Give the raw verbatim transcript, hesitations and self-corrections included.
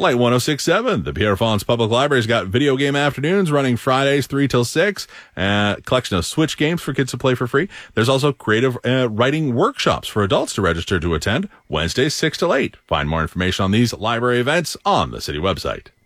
Light one oh six point seven, the Pierre Fonds Public Library's got video game afternoons running Fridays three till six. Uh, collection of Switch games for kids to play for free. There's also creative uh, writing workshops for adults to register to attend Wednesdays six till eight. Find more information on these library events on the city website.